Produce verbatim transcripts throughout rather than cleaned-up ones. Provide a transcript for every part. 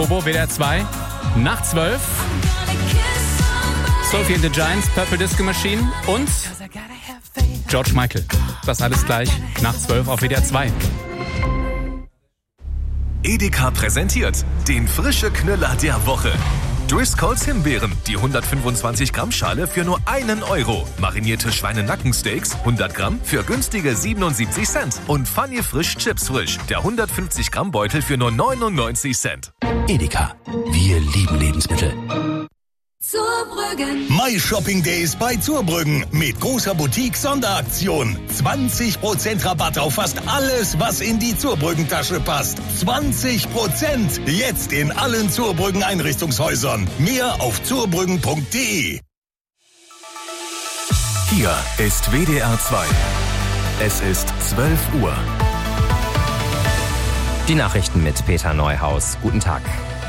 Obo, W D R zwei, nach zwölf. Sophie and the Giants, Purple Disco Machine und George Michael. Das alles gleich nach zwölf auf W D R zwei. Edeka präsentiert den frische Knüller der Woche. Driscolls Himbeeren, die hundertfünfundzwanzig Gramm Schale für nur einen Euro. Marinierte Schweinenackensteaks, hundert Gramm für günstige siebenundsiebzig Cent. Und Funny Frisch Chips Frisch, der hundertfünfzig Gramm Beutel für nur neunundneunzig Cent. Edeka, wir lieben Lebensmittel. Zurbrüggen. My Shopping Days bei Zurbrüggen mit großer Boutique-Sonderaktion. zwanzig Prozent Rabatt auf fast alles, was in die Zurbrüggen-Tasche passt. zwanzig Prozent jetzt in allen Zurbrüggen-Einrichtungshäusern. Mehr auf zurbrüggen punkt de. Hier ist W D R zwei. Es ist zwölf Uhr. Die Nachrichten mit Peter Neuhaus. Guten Tag.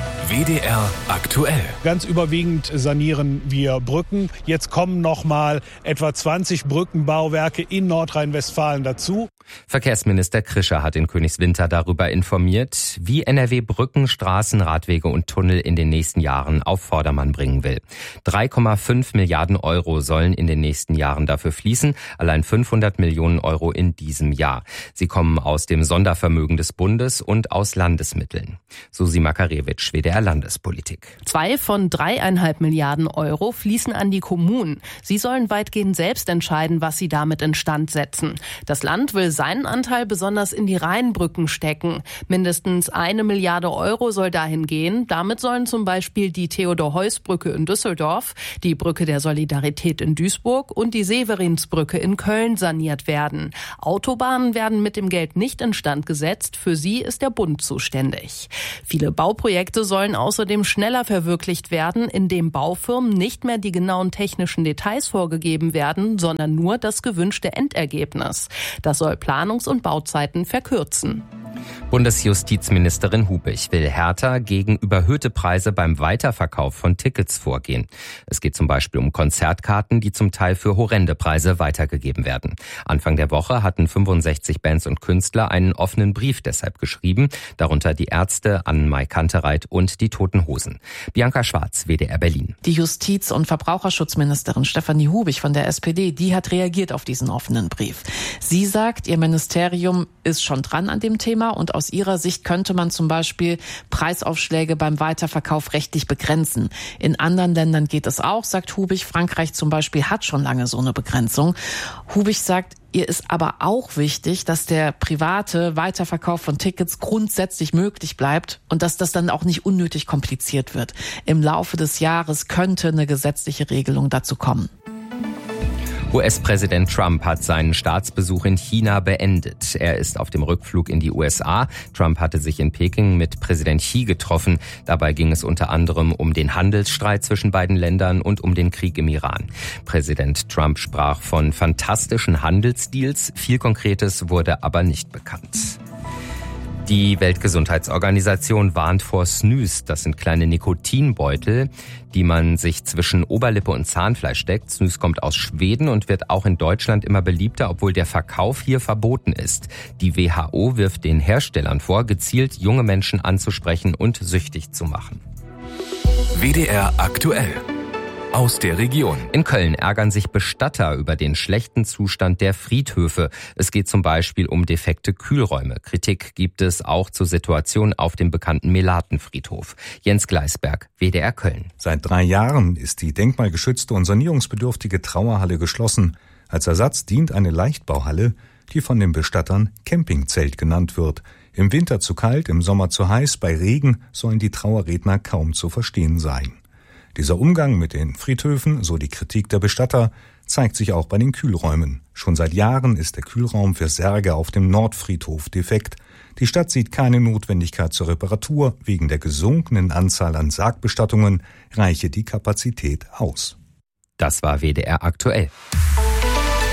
W D R aktuell. Ganz überwiegend sanieren wir Brücken. Jetzt kommen noch mal etwa zwanzig Brückenbauwerke in Nordrhein-Westfalen dazu. Verkehrsminister Krischer hat in Königswinter darüber informiert, wie N R W Brücken, Straßen, Radwege und Tunnel in den nächsten Jahren auf Vordermann bringen will. drei Komma fünf Milliarden Euro sollen in den nächsten Jahren dafür fließen, allein fünfhundert Millionen Euro in diesem Jahr. Sie kommen aus dem Sondervermögen des Bundes und aus Landesmitteln. Susi Makarewitsch, W D R Landespolitik. Zwei von dreieinhalb Milliarden Euro fließen an die Kommunen. Sie sollen weitgehend selbst entscheiden, was sie damit instand setzen. Das Land will seinen Anteil besonders in die Rheinbrücken stecken. Mindestens eine Milliarde Euro soll dahin gehen. Damit sollen zum Beispiel die Theodor-Heuss-Brücke in Düsseldorf, die Brücke der Solidarität in Duisburg und die Severinsbrücke in Köln saniert werden. Autobahnen werden mit dem Geld nicht instand gesetzt. Für sie ist der Bund zuständig. Viele Bauprojekte sollen außerdem schneller verwirklicht werden, indem Baufirmen nicht mehr die genauen technischen Details vorgegeben werden, sondern nur das gewünschte Endergebnis. Das soll Planungs- und Bauzeiten verkürzen. Bundesjustizministerin Hubich will härter gegen überhöhte Preise beim Weiterverkauf von Tickets vorgehen. Es geht zum Beispiel um Konzertkarten, die zum Teil für horrende Preise weitergegeben werden. Anfang der Woche hatten fünfundsechzig Bands und Künstler einen offenen Brief deshalb geschrieben, darunter die Ärzte, Annemarie Kantereit und die Toten Hosen. Bianca Schwarz, W D R Berlin. Die Justiz- und Verbraucherschutzministerin Stefanie Hubich von der S P D, die hat reagiert auf diesen offenen Brief. Sie sagt, ihr Ministerium ist schon dran an dem Thema und aus ihrer Sicht könnte man zum Beispiel Preisaufschläge beim Weiterverkauf rechtlich begrenzen. In anderen Ländern geht es auch, sagt Hubich. Frankreich zum Beispiel hat schon lange so eine Begrenzung. Hubich sagt, ihr ist aber auch wichtig, dass der private Weiterverkauf von Tickets grundsätzlich möglich bleibt und dass das dann auch nicht unnötig kompliziert wird. Im Laufe des Jahres könnte eine gesetzliche Regelung dazu kommen. U S-Präsident Trump hat seinen Staatsbesuch in China beendet. Er ist auf dem Rückflug in die U S A. Trump hatte sich in Peking mit Präsident Xi getroffen. Dabei ging es unter anderem um den Handelsstreit zwischen beiden Ländern und um den Krieg im Iran. Präsident Trump sprach von fantastischen Handelsdeals. Viel Konkretes wurde aber nicht bekannt. Die Weltgesundheitsorganisation warnt vor Snus. Das sind kleine Nikotinbeutel, die man sich zwischen Oberlippe und Zahnfleisch steckt. Snus kommt aus Schweden und wird auch in Deutschland immer beliebter, obwohl der Verkauf hier verboten ist. Die W H O wirft den Herstellern vor, gezielt junge Menschen anzusprechen und süchtig zu machen. W D R aktuell. Aus der Region. In Köln ärgern sich Bestatter über den schlechten Zustand der Friedhöfe. Es geht zum Beispiel um defekte Kühlräume. Kritik gibt es auch zur Situation auf dem bekannten Melatenfriedhof. Jens Gleisberg, W D R Köln. Seit drei Jahren ist die denkmalgeschützte und sanierungsbedürftige Trauerhalle geschlossen. Als Ersatz dient eine Leichtbauhalle, die von den Bestattern Campingzelt genannt wird. Im Winter zu kalt, im Sommer zu heiß, bei Regen sollen die Trauerredner kaum zu verstehen sein. Dieser Umgang mit den Friedhöfen, so die Kritik der Bestatter, zeigt sich auch bei den Kühlräumen. Schon seit Jahren ist der Kühlraum für Särge auf dem Nordfriedhof defekt. Die Stadt sieht keine Notwendigkeit zur Reparatur. Wegen der gesunkenen Anzahl an Sargbestattungen reiche die Kapazität aus. Das war W D R aktuell.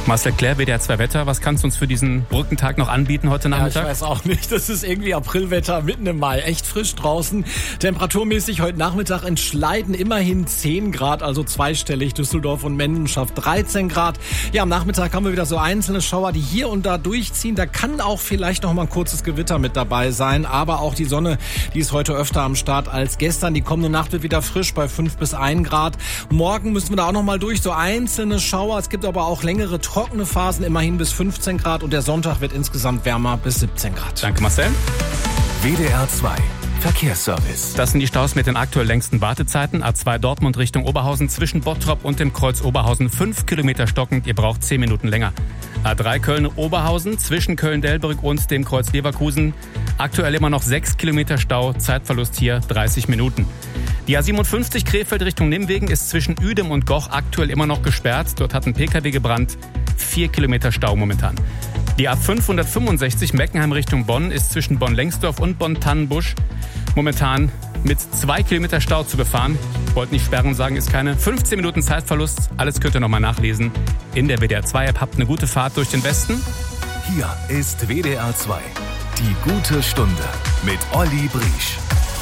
Marcel Claire, W D R zwei Wetter, was kannst du uns für diesen Brückentag noch anbieten heute Nachmittag? Ja, ich weiß auch nicht, das ist irgendwie Aprilwetter mitten im Mai, echt frisch draußen. Temperaturmäßig heute Nachmittag in Schleiden immerhin zehn Grad, also zweistellig, Düsseldorf und Menden schafft dreizehn Grad. Ja, am Nachmittag haben wir wieder so einzelne Schauer, die hier und da durchziehen. Da kann auch vielleicht noch mal ein kurzes Gewitter mit dabei sein, aber auch die Sonne, die ist heute öfter am Start als gestern. Die kommende Nacht wird wieder frisch bei fünf bis ein Grad. Morgen müssen wir da auch noch mal durch, so einzelne Schauer. Es gibt aber auch längere trockene Phasen, immerhin bis fünfzehn Grad und der Sonntag wird insgesamt wärmer bis siebzehn Grad. Danke, Marcel. W D R zwei Verkehrsservice. Das sind die Staus mit den aktuell längsten Wartezeiten. A zwei Dortmund Richtung Oberhausen zwischen Bottrop und dem Kreuz Oberhausen fünf Kilometer stockend. Ihr braucht zehn Minuten länger. A drei Köln-Oberhausen zwischen Köln-Delbrück und dem Kreuz Leverkusen. Aktuell immer noch sechs Kilometer Stau. Zeitverlust hier dreißig Minuten. Die A siebenundfünfzig Krefeld Richtung Nimwegen ist zwischen Uedem und Goch aktuell immer noch gesperrt. Dort hat ein P K W gebrannt. Vier Kilometer Stau momentan. Die A fünfhundertfünfundsechzig Meckenheim Richtung Bonn ist zwischen Bonn-Lengsdorf und Bonn-Tannenbusch momentan mit zwei Kilometer Stau zu befahren. Ich wollte nicht sperren und sagen, ist keine. fünfzehn Minuten Zeitverlust. Alles könnt ihr nochmal nachlesen in der W D R zwei App. Habt eine gute Fahrt durch den Westen. Hier ist W D R zwei. Die gute Stunde mit Olli Briesch.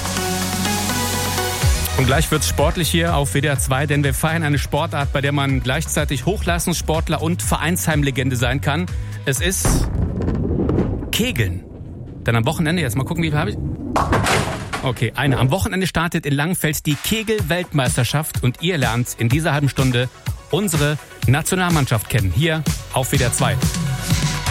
Und gleich wird's sportlich hier auf W D R zwei, denn wir feiern eine Sportart, bei der man gleichzeitig Hochleistungssportler und Vereinsheimlegende sein kann. Es ist Kegeln. Dann am Wochenende, jetzt mal gucken, wie viel habe ich? Okay, eine. Am Wochenende startet in Langenfeld die Kegel-Weltmeisterschaft und ihr lernt in dieser halben Stunde unsere Nationalmannschaft kennen. Hier auf W D R zwei.